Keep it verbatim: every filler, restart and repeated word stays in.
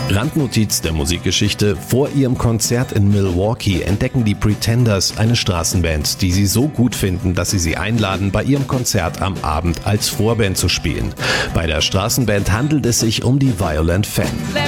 Randnotiz der Musikgeschichte: Vor ihrem Konzert in Milwaukee entdecken die Pretenders eine Straßenband, die sie so gut finden, dass sie sie einladen, bei ihrem Konzert am Abend als Vorband zu spielen. Bei der Straßenband handelt es sich um die Violent Femmes.